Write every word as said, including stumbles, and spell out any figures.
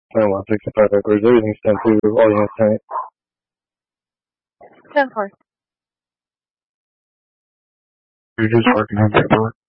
ten one sixty-five records. Everything's ten two. All units tonight. ten four. You're just working on that work.